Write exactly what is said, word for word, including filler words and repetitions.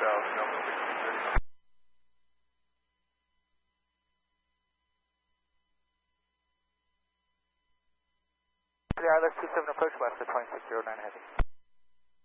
thousand, Delta sixteen thirty. I L S two seven approach west at twenty-six zero nine heavy.